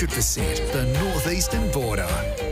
100% the northeastern border.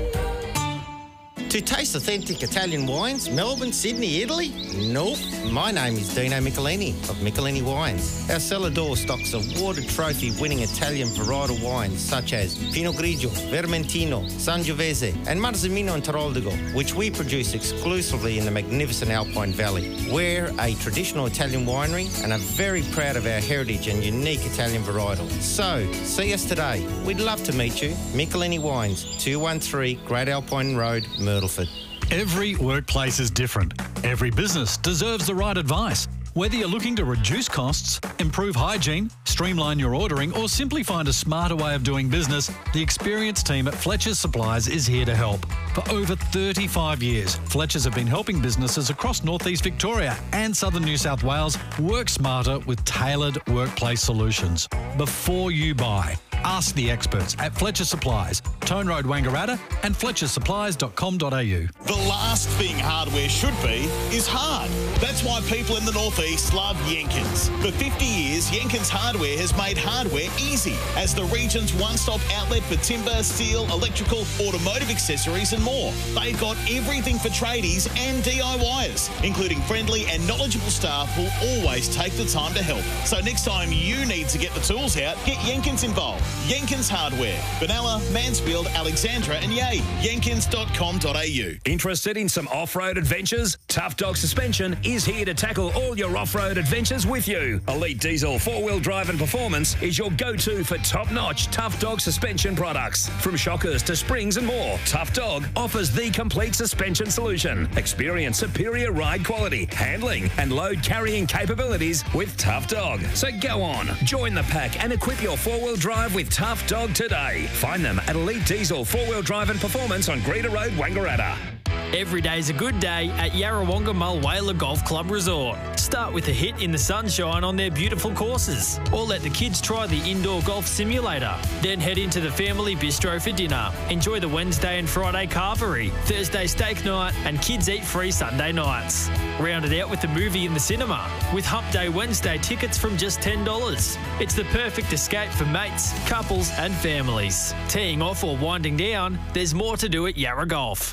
To taste authentic Italian wines, Melbourne, Sydney, Italy? Nope. My name is Dino Michelini of Michelini Wines. Our cellar door stocks awarded trophy-winning Italian varietal wines such as Pinot Grigio, Vermentino, Sangiovese and Marzemino and Teroldego, which we produce exclusively in the magnificent Alpine Valley. We're a traditional Italian winery and are very proud of our heritage and unique Italian varietal. So, see us today. We'd love to meet you. Michelini Wines, 213 Great Alpine Road, Myrtleford. Every workplace is different. Every business deserves the right advice. Whether you're looking to reduce costs, improve hygiene, streamline your ordering, or simply find a smarter way of doing business, the experienced team at Fletcher's Supplies is here to help. For over 35 years, Fletcher's have been helping businesses across northeast Victoria and southern New South Wales work smarter with tailored workplace solutions. Before you buy, ask the experts at Fletcher Supplies, Tone Road, Wangaratta and fletchersupplies.com.au. The last thing hardware should be is hard. That's why people in the northeast love Jenkins. For 50 years, Jenkins Hardware has made hardware easy as the region's one-stop outlet for timber, steel, electrical, automotive accessories and more. They've got everything for tradies and DIYers, including friendly and knowledgeable staff who'll always take the time to help. So next time you need to get the tools out, get Jenkins involved. Jenkins Hardware, Benalla, Mansfield, Alexandra and Yea. Jenkins.com.au. Interested in some off-road adventures? Tough Dog Suspension is here to tackle all your off-road adventures with you. Elite Diesel 4-wheel drive and performance is your go-to for top-notch Tough Dog suspension products. From shockers to springs and more, Tough Dog offers the complete suspension solution. Experience superior ride quality, handling and load carrying capabilities with Tough Dog. So go on, join the pack and equip your 4-wheel drive with Tough Dog today. Find them at Elite Diesel 4-wheel drive and performance on Greeter Road, Wangaratta. Every day's a good day at Yarrawonga Mulwala Golf Club Resort. Start with a hit in the sunshine on their beautiful courses, or let the kids try the indoor golf simulator. Then head into the family bistro for dinner. Enjoy the Wednesday and Friday carvery, Thursday steak night, and kids eat free Sunday nights. Round it out with the movie in the cinema, with Hump Day Wednesday tickets from just $10. It's the perfect escape for mates, couples, and families. Teeing off or winding down, there's more to do at Yarra Golf.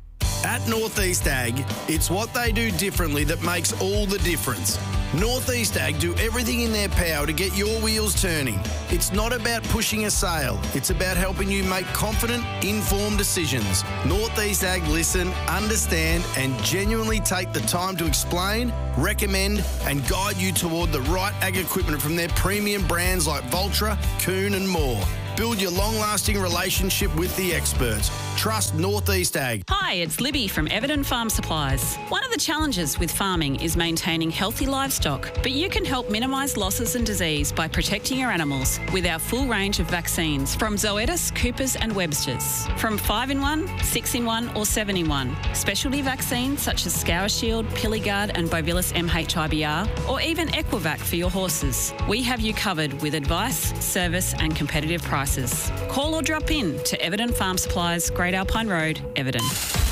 At Northeast Ag, it's what they do differently that makes all the difference. Northeast Ag do everything in their power to get your wheels turning. It's not about pushing a sale, it's about helping you make confident, informed decisions. Northeast Ag listen, understand and genuinely take the time to explain, recommend and guide you toward the right ag equipment from their premium brands like Valtra, Kuhn and more. Build your long-lasting relationship with the experts. Trust Northeast Ag. Hi, it's Libby from Everton Farm Supplies. One of the challenges with farming is maintaining healthy livestock, but you can help minimise losses and disease by protecting your animals with our full range of vaccines from Zoetis, Coopers and Webster's. From 5-in-1, 6-in-1 or 7-in-1. Specialty vaccines such as Scour Shield, Piligard and Bovilus MHIBR, or even Equivac for your horses. We have you covered with advice, service and competitive prices. Call or drop in to Everton Farm Supplies, Great Alpine Road, Everton.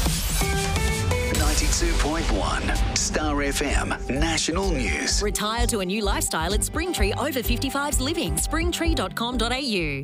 92.1 Star FM National News. Retire to a new lifestyle at Springtree Over 55s Living. Springtree.com.au.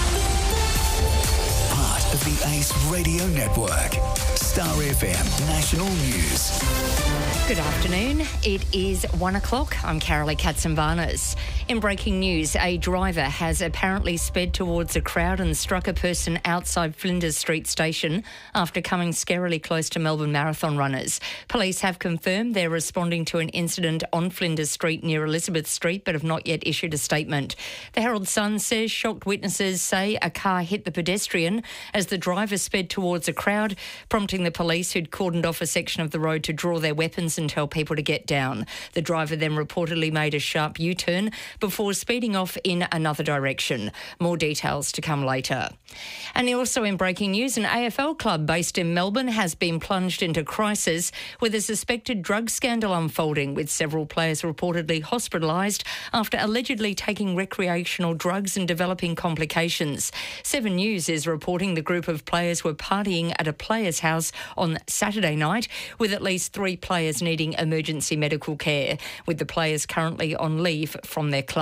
Part of the Ace Radio Network. Star FM National News. Good afternoon. It is 1 o'clock. I'm Carolee Katsimbanis. In breaking news, a driver has apparently sped towards a crowd and struck a person outside Flinders Street Station after coming scarily close to Melbourne Marathon runners. Police have confirmed they're responding to an incident on Flinders Street near Elizabeth Street but have not yet issued a statement. The Herald Sun says shocked witnesses say a car hit the pedestrian as the driver sped towards a crowd, prompting the police who'd cordoned off a section of the road to draw their weapons and tell people to get down. The driver then reportedly made a sharp U-turn before speeding off in another direction. More details to come later. And also in breaking news, an AFL club based in Melbourne has been plunged into crisis with a suspected drug scandal unfolding, with several players reportedly hospitalised after allegedly taking recreational drugs and developing complications. 7 News is reporting the group of players were partying at a player's house on Saturday night, with at least 3 players needing emergency medical care, with the players currently on leave from their club.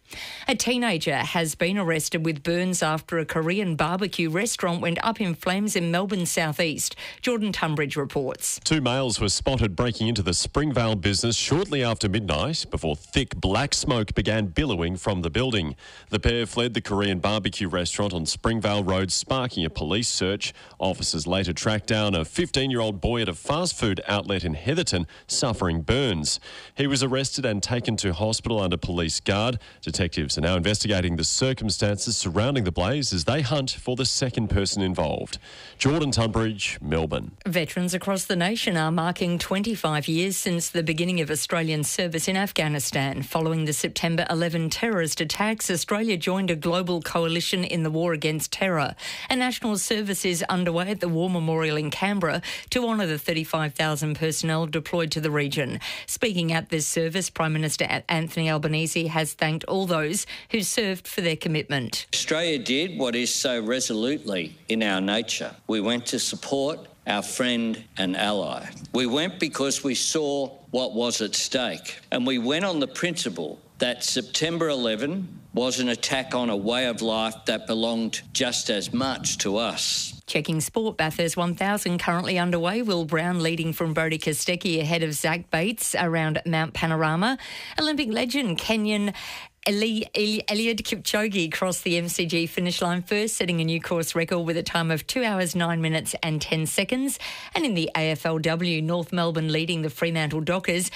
A teenager has been arrested with burns after a Korean barbecue restaurant went up in flames in Melbourne's southeast. Jordan Tunbridge reports. 2 males were spotted breaking into the Springvale business shortly after midnight before thick black smoke began billowing from the building. The pair fled the Korean barbecue restaurant on Springvale Road, sparking a police search. Officers later tracked down a 15-year-old boy at a fast food outlet in Heatherton suffering burns. He was arrested and taken to hospital under police guard. Detectives are now investigating the circumstances surrounding the blaze as they hunt for the second person involved. Jordan Tunbridge, Melbourne. Veterans across the nation are marking 25 years since the beginning of Australian service in Afghanistan. Following the September 11 terrorist attacks, Australia joined a global coalition in the war against terror. A national service is underway at the War Memorial in Canberra to honour the 35,000 personnel deployed to the region. Speaking at this service, Prime Minister Anthony Albanese has thanked all those who served for their commitment. Australia did what is so resolutely in our nature. We went to support our friend and ally. We went because we saw what was at stake, and we went on the principle that September 11 was an attack on a way of life that belonged just as much to us. Checking sport, Bathurst 1000 currently underway. Will Brown leading from Brodie Kostecki ahead of Zach Bates around Mount Panorama. Olympic legend Kenyan Eliud Kipchoge crossed the MCG finish line first, setting a new course record with a time of 2 hours, 9 minutes and 10 seconds. And in the AFLW, North Melbourne leading the Fremantle Dockers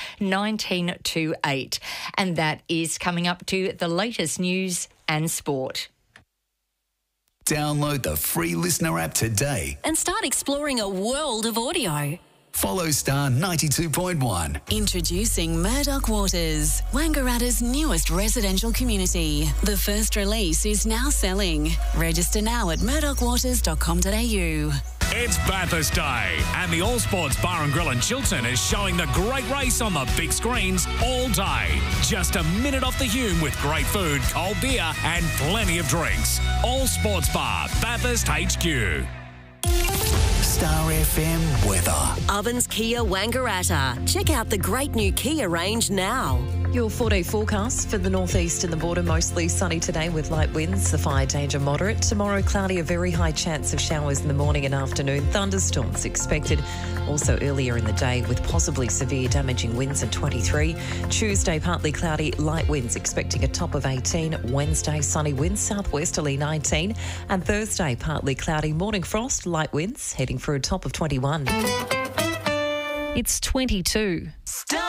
19-8. And that is coming up to the latest news and sport. Download the free Listener app today And start exploring a world of audio. Follow Star 92.1. Introducing Murdoch Waters, Wangaratta's newest residential community. The first release is now selling. Register now at murdochwaters.com.au. It's Bathurst Day, and the All Sports Bar and Grill in Chiltern is showing the great race on the big screens all day. Just a minute off the Hume with great food, cold beer, and plenty of drinks. All Sports Bar, Bathurst HQ. Star FM weather. Ovens Kia Wangaratta. Check out the great new Kia range now. Your 4-day forecast for the northeast and the border, mostly sunny today with light winds, the fire danger moderate. Tomorrow, cloudy, a very high chance of showers in the morning and afternoon. Thunderstorms expected also earlier in the day with possibly severe damaging winds at 23. Tuesday, partly cloudy, light winds expecting a top of 18. Wednesday, sunny winds, southwesterly 19. And Thursday, partly cloudy, morning frost, light winds, heading for a top of 21. It's 22. Star